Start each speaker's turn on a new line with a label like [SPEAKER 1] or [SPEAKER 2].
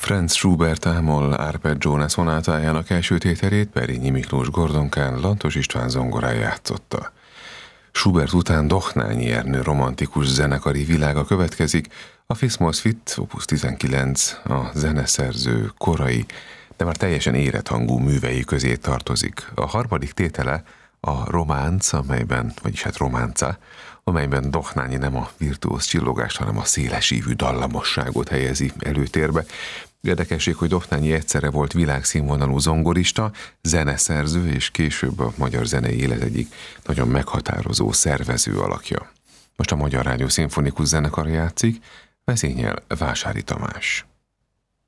[SPEAKER 1] Franz Schubert ámol Arpeggione szonátájának első tételét Perényi Miklós Gordonkán, Lantos István zongorán játszotta. Schubert után Dohnányi Ernő romantikus zenekari világa következik, a Fismos Fit, Opus 19, a zeneszerző korai, de már teljesen érett művei közé tartozik. A harmadik tétele a románc, románca, amelyben Dohnányi nem a virtuóz csillogást, hanem a szélesívű dallamosságot helyezi előtérbe. Érdekesség, hogy Dohnányi egyszerre volt világszínvonalú zongorista, zeneszerző és később a magyar zenei élet egyik nagyon meghatározó szervező alakja. Most a Magyar Rádió Szimfonikus Zenekar játszik, vezényel Vásári Tamás.